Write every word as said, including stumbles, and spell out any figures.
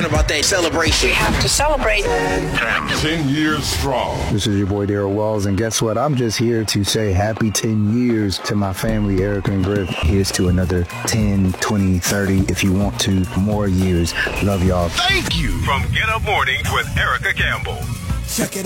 something about that celebration. We have to celebrate. ten years strong. This is your boy Daryl Wells, and guess what? I'm just here to say happy ten years to my family, Erica and Griff. Here's to another ten, twenty, thirty, if you want to, more years. Love y'all. Thank you. From Get Up Mornings with Erica Campbell. Check it out.